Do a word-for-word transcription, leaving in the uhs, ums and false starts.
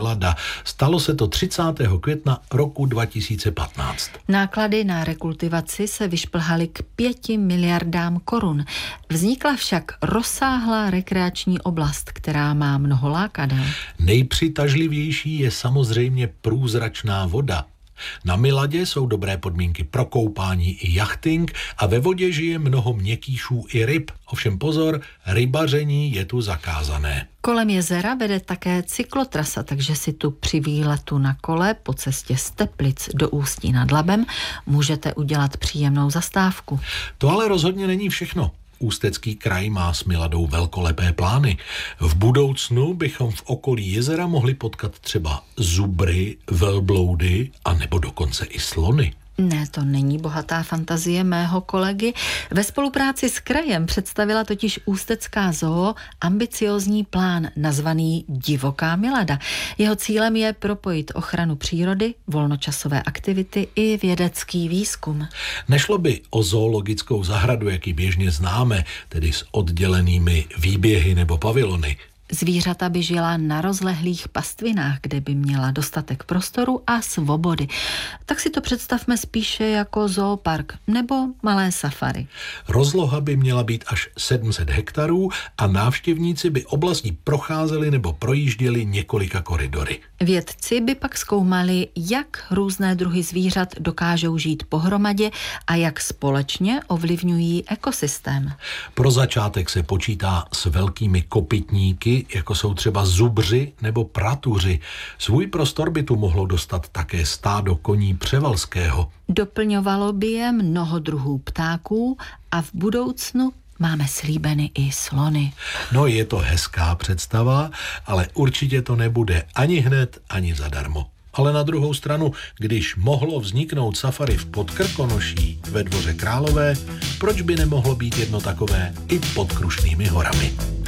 Milada. Stalo se to třicátého května roku dva tisíce patnáct. Náklady na rekultivaci se vyšplhaly k pěti miliardám korun. Vznikla však rozsáhlá rekreační oblast, která má mnoho lákadel. Nejpřitažlivější je samozřejmě průzračná voda. Na Miladě jsou dobré podmínky pro koupání i jachting a ve vodě žije mnoho měkkýšů i ryb. Ovšem pozor, rybaření je tu zakázané. Kolem jezera vede také cyklotrasa, takže si tu při výletu na kole po cestě z Teplic do Ústí nad Labem můžete udělat příjemnou zastávku. To ale rozhodně není všechno. Ústecký kraj má s Miladou velkolepé plány. V budoucnu bychom v okolí jezera mohli potkat třeba zubry, velbloudy a nebo dokonce i slony. Ne, to není bohatá fantazie mého kolegy. Ve spolupráci s krajem představila totiž Ústecká zoo ambiciózní plán nazvaný Divoká Milada. Jeho cílem je propojit ochranu přírody, volnočasové aktivity i vědecký výzkum. Nešlo by o zoologickou zahradu, jak ji běžně známe, tedy s oddělenými výběhy nebo pavilony. Zvířata by žila na rozlehlých pastvinách, kde by měla dostatek prostoru a svobody. Tak si to představme spíše jako zoopark nebo malé safari. Rozloha by měla být až sedm set hektarů a návštěvníci by oblastí procházeli nebo projížděli několika koridory. Vědci by pak zkoumali, jak různé druhy zvířat dokážou žít pohromadě a jak společně ovlivňují ekosystém. Pro začátek se počítá s velkými kopytníky, jako jsou třeba zubři nebo pratuři. Svůj prostor by tu mohlo dostat také stádo koní převalského. Doplňovalo by je mnoho druhů ptáků a v budoucnu máme slíbeny i slony. No, je to hezká představa, ale určitě to nebude ani hned, ani zadarmo. Ale na druhou stranu, když mohlo vzniknout safari v Podkrkonoší ve Dvoře Králové, proč by nemohlo být jedno takové i pod Krušnými horami?